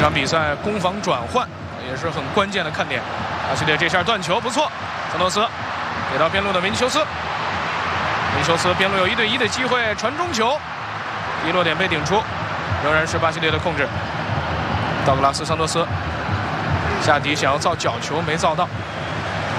场比赛攻防转换也是很关键的看点。巴西队这下断球不错，桑托斯给到边路的维尼修斯，维尼修斯边路有1对1的机会，传中球，低落点被顶出，仍然是巴西队的控制。道格拉斯·桑托斯下底想要造角球，没造到。